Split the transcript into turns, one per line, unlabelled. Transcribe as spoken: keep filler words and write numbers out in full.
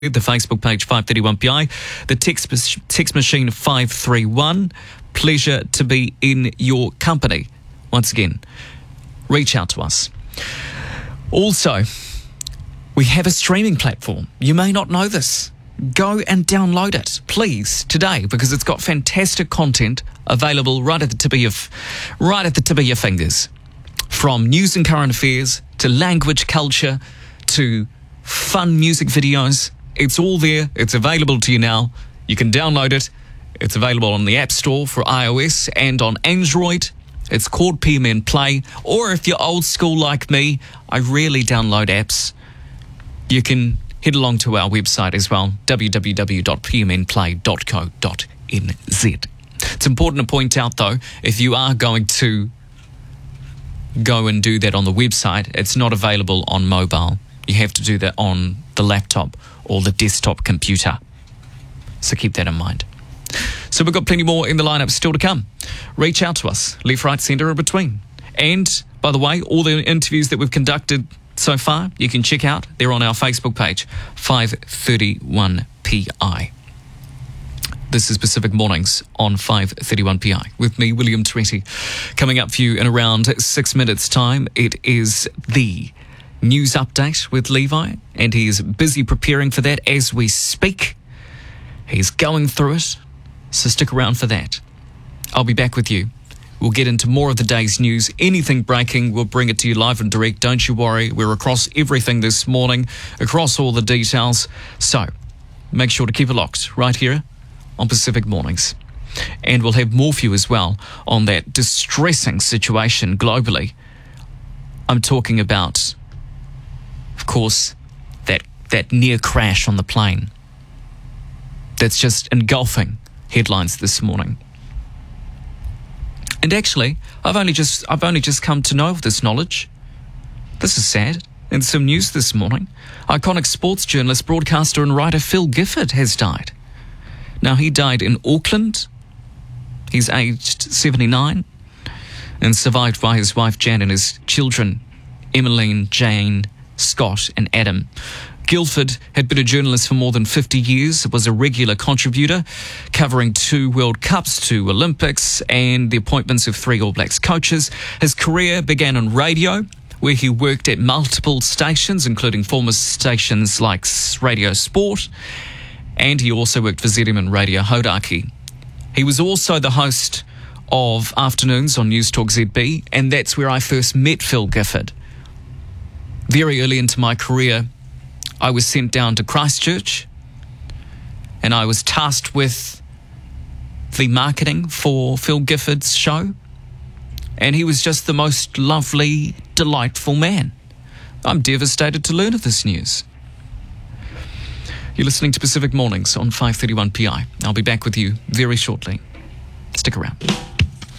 The Facebook page five thirty-one P I, the text text machine five three one. Pleasure to be in your company. Once again, reach out to us. Also, we have a streaming platform. You may not know this. Go and download it, please, today, because it's got fantastic content available right at the tip of your, right at the tip of your fingers. From news and current affairs to language, culture, to fun music videos. It's all there. It's available to you now. You can download it. It's available on the App Store for iOS and on Android. It's called P M N Play. Or if you're old school like me, I rarely download apps. You can head along to our website as well, w w w dot p m n play dot co dot n z. It's important to point out, though, if you are going to go and do that on the website, it's not available on mobile. You have to do that on the laptop or the desktop computer. So keep that in mind. So we've got plenty more in the lineup still to come. Reach out to us, left, right, centre or between. And, by the way, all the interviews that we've conducted so far, you can check out. They're on our Facebook page, five thirty-one P I. This is Pacific Mornings on five thirty-one P I with me, William Tweety. Coming up for you in around six minutes' time, it is the news update with Levi, and he is busy preparing for that as we speak. He's going through it, so stick around for that. I'll be back with you. We'll get into more of the day's news. Anything breaking, we'll bring it to you live and direct. Don't you worry. We're across everything this morning, across all the details. So make sure to keep it locked right here on Pacific Mornings. And we'll have more for you as well on that distressing situation globally. I'm talking about, of course, that, that near crash on the plane that's just engulfing headlines this morning. And actually, I've only just I've only just come to know of this knowledge. This is sad. In some news this morning, iconic sports journalist, broadcaster and writer Phil Gifford has died. Now, he died in Auckland. He's aged seventy-nine and survived by his wife Jan and his children, Emmeline, Jane, Scott and Adam. Guildford had been a journalist for more than fifty years, was a regular contributor, covering two World Cups, two Olympics, and the appointments of three All Blacks coaches. His career began on radio, where he worked at multiple stations, including former stations like Radio Sport, and he also worked for Z M and Radio Hodaki. He was also the host of Afternoons on News Talk Z B, and that's where I first met Phil Gifford. Very early into my career, I was sent down to Christchurch and I was tasked with the marketing for Phil Gifford's show. And he was just the most lovely, delightful man. I'm devastated to learn of this news. You're listening to Pacific Mornings on five thirty-one P I. I'll be back with you very shortly. Stick around.